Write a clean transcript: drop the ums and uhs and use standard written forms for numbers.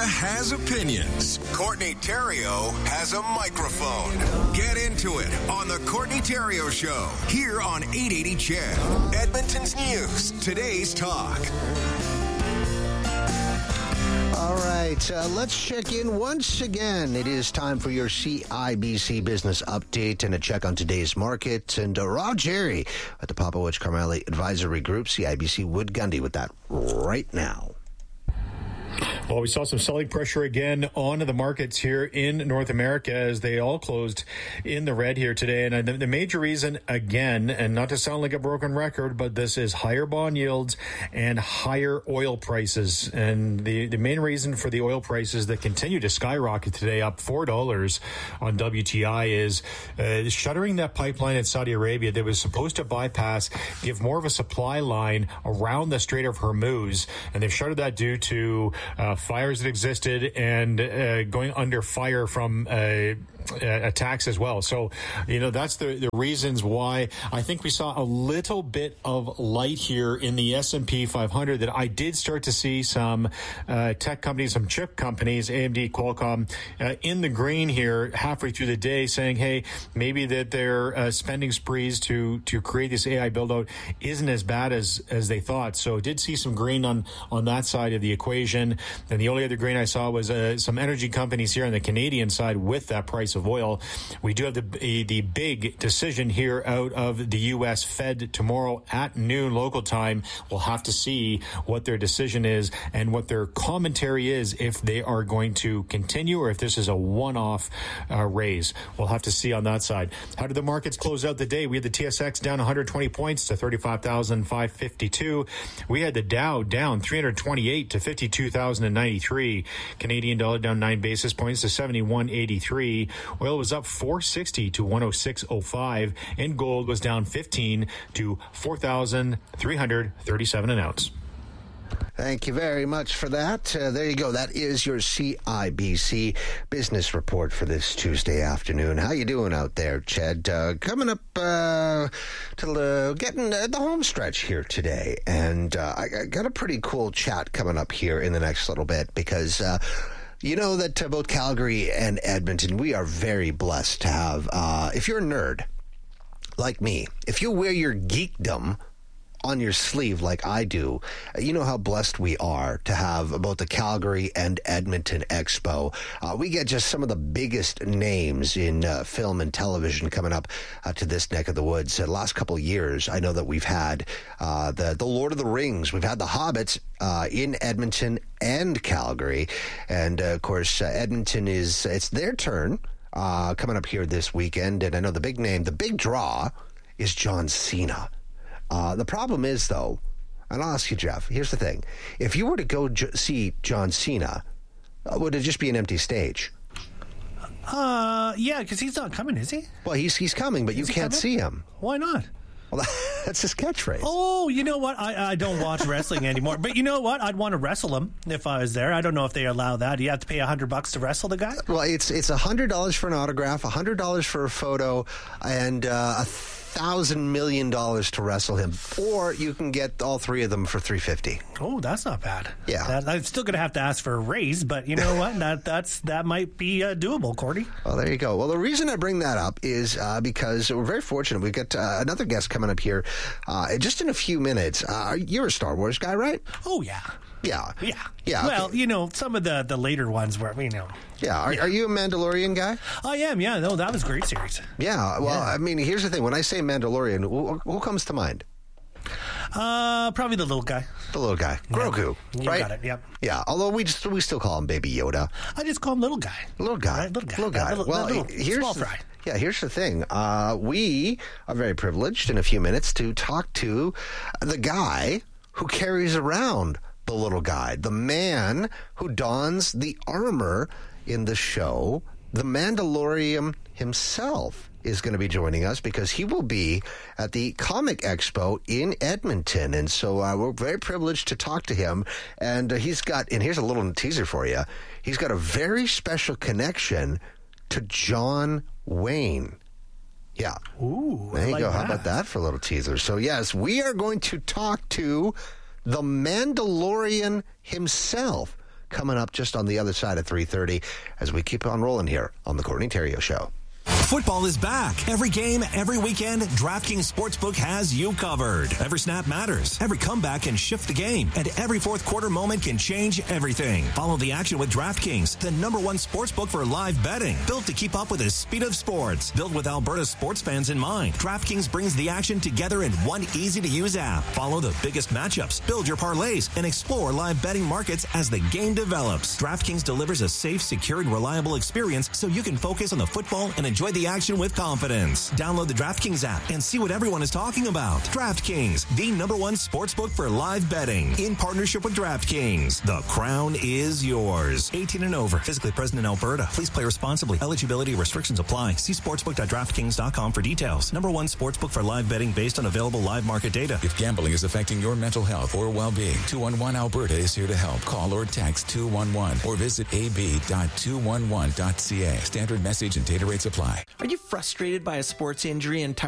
has opinions. Courtney Theriault has a microphone. Get into it on the Courtney Theriault Show here on 880 CHED. Edmonton's News, today's talk. All right, let's check in once again. It is time for your CIBC business update and a check on today's market. And Rob Jerry at the Popowich Carmeli Advisory Group, CIBC Wood Gundy, with that right now. Well, we saw some selling pressure again on the markets here in North America as they all closed in the red here today. And the major reason, again, and not to sound like a broken record, but this is higher bond yields and higher oil prices. And the main reason for the oil prices that continue to skyrocket today, up $4 on WTI, is shuttering that pipeline in Saudi Arabia that was supposed to bypass, give more of a supply line around the Strait of Hormuz. And they've shuttered that due to fires that existed and going under fire from attacks as well. So, that's the reasons why I think we saw a little bit of light here in the S&P 500, that I did start to see some tech companies, some chip companies, AMD, Qualcomm, in the green here halfway through the day, saying, hey, maybe that their spending sprees to create this AI build-out isn't as bad as they thought. So did see some green on that side of the equation. And the only other green I saw was some energy companies here on the Canadian side with that price of oil. We do have the big decision here out of the U.S. Fed tomorrow at noon local time. We'll have to see what their decision is and what their commentary is, if they are going to continue or if this is a one-off raise. We'll have to see on that side. How did the markets close out the day? We had the TSX down 120 points to 35,552. We had the Dow down 328 to 52,093. Canadian dollar down 9 basis points to 71.83. Oil was up 460 to 106.05, and gold was down 15 to 4,337 an ounce. Thank you very much for that. There you go. That is your CIBC business report for this Tuesday afternoon. How you doing out there, Ched? Coming up to getting the home stretch here today, and I got a pretty cool chat coming up here in the next little bit, because you know that both Calgary and Edmonton, we are very blessed to have, if you're a nerd like me, if you wear your geekdom on your sleeve like I do, you know how blessed we are to have both the Calgary and Edmonton Expo. We get just some of the biggest names in film and television coming up to this neck of the woods. The last couple of years, I know that we've had the Lord of the Rings. We've had the Hobbits in Edmonton and Calgary. And, of course, Edmonton it's their turn coming up here this weekend. And I know the big name, the big draw is John Cena. The problem is, though, and I'll ask you, Jeff, here's the thing. If you were to go see John Cena, would it just be an empty stage? Yeah, because he's not coming, is he? Well, he's coming, but you can't see him. Why not? Well, that's his catchphrase. Oh, you know what? I don't watch wrestling anymore. But you know what? I'd want to wrestle him if I was there. I don't know if they allow that. Do you have to pay $100 to wrestle the guy? Well, it's $100 for an autograph, $100 for a photo, and $1,000 million to wrestle him, or you can get all three of them for $350. Oh, that's not bad. Yeah, I'm still going to have to ask for a raise, but you know what? that might be doable, Cordy. Well, there you go. Well, the reason I bring that up is because we're very fortunate. We've got another guest coming up here just in a few minutes. You're a Star Wars guy, right? Oh, yeah. Yeah. Well, okay. Some of the later ones were, Yeah. Are you a Mandalorian guy? I am, yeah. No, that was a great series. Yeah. Well, yeah. I mean, here's the thing. When I say Mandalorian, who comes to mind? Probably the little guy. The little guy. Grogu, you right? Got it, yep. Yeah, although we still call him Baby Yoda. I just call him little guy. Little guy. Right? Little guy. Here's small fry. Yeah, here's the thing. We are very privileged in a few minutes to talk to the guy who carries around the little guy, the man who dons the armor in the show. The Mandalorian himself is going to be joining us because he will be at the Comic Expo in Edmonton. And so we're very privileged to talk to him. And he's got, and here's a little teaser for you, he's got a very special connection to John Wayne. Yeah. Ooh, there you like go. that. How about that for a little teaser? So, yes, we are going to talk to the Mandalorian himself, coming up just on the other side of 3:30 as we keep on rolling here on the Courtney Theriault Show. Football is back. Every game, every weekend, DraftKings Sportsbook has you covered. Every snap matters. Every comeback can shift the game. And every fourth quarter moment can change everything. Follow the action with DraftKings, the #1 sportsbook for live betting. Built to keep up with the speed of sports. Built with Alberta's sports fans in mind. DraftKings brings the action together in one easy-to-use app. Follow the biggest matchups, build your parlays, and explore live betting markets as the game develops. DraftKings delivers a safe, secure, and reliable experience so you can focus on the football and enjoy the action with confidence. Download the DraftKings app and see what everyone is talking about. DraftKings, the #1 sportsbook for live betting. In partnership with DraftKings, the crown is yours. 18 and over. Physically present in Alberta. Please play responsibly. Eligibility restrictions apply. See sportsbook.draftkings.com for details. #1 sportsbook for live betting based on available live market data. If gambling is affecting your mental health or well-being, 211 Alberta is here to help. Call or text 211 or visit ab.211.ca. Standard message and data rates apply. Are you frustrated by a sports injury and